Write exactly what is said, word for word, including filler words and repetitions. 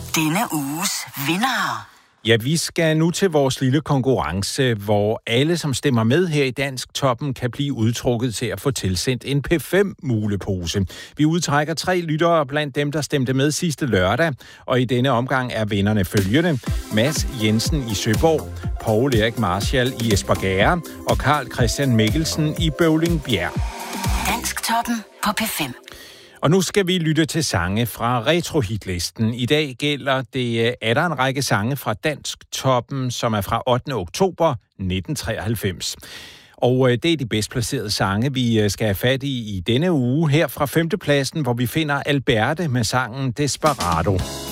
Denne uges vinder. Ja, vi skal nu til vores lille konkurrence, hvor alle, som stemmer med her i Dansk Toppen, kan blive udtrukket til at få tilsendt en P fem mulepose. Vi udtrækker tre lyttere blandt dem, der stemte med sidste lørdag, og i denne omgang er vinderne følgende: Mads Jensen i Søborg, Poul Erik Marshall i Espergærde og Carl Christian Mikkelsen i Bøvlingbjerg. Dansk Toppen på P fem. Og nu skal vi lytte til sange fra retrohitlisten. I dag gælder det, er der en række sange fra Dansk Toppen, som er fra ottende oktober nitten treoghalvfems. Og det er de bedst placerede sange, vi skal have fat i i denne uge. Her fra femtepladsen, hvor vi finder Alberte med sangen Desperado.